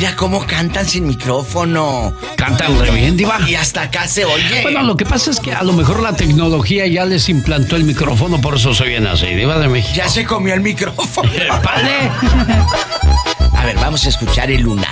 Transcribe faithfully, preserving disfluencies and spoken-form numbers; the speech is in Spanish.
Mira cómo cantan sin micrófono. Cantan re bien, Diva. Y hasta acá se oye. Bueno, lo que pasa es que a lo mejor la tecnología ya les implantó el micrófono, por eso se oyen así, Diva de México. Ya se comió el micrófono. ¡Vale! A ver, vamos a escuchar el lunar.